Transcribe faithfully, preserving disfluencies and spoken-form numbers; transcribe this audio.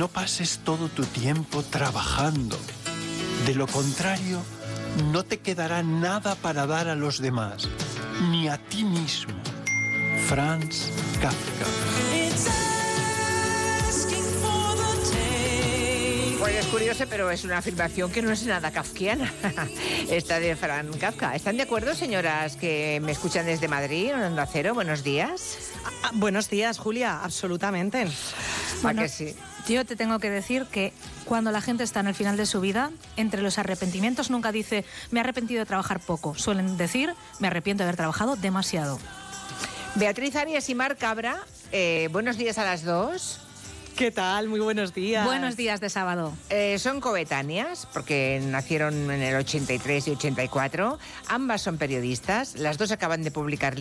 no pases todo tu tiempo trabajando. De lo contrario, no te quedará nada para dar a los demás, ni a ti mismo. Franz Kafka. Pues es curioso, pero es una afirmación que no es nada kafkiana. Esta de Franz Kafka. ¿Están de acuerdo, señoras que me escuchan desde Madrid, en Onda Cero? Buenos días. Ah, buenos días, Julia, absolutamente. Bueno, ¿A que sí? Yo te tengo que decir que cuando la gente está en el final de su vida, entre los arrepentimientos nunca dice me he arrepentido de trabajar poco. Suelen decir me arrepiento de haber trabajado demasiado. Beatriz Arias y Mar Cabra, eh, buenos días a las dos. ¿Qué tal? Muy buenos días. Buenos días de sábado. Eh, son coetáneas, porque nacieron en el ochenta y tres y ochenta y cuatro. Ambas son periodistas. Las dos acaban de publicar